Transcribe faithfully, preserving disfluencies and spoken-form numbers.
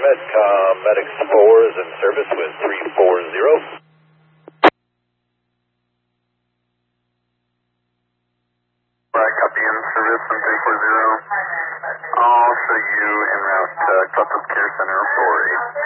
Medcom Medics four is in service with three four zero. Right, copy in service on three four zero. I'll show you en route to Club Care Center for a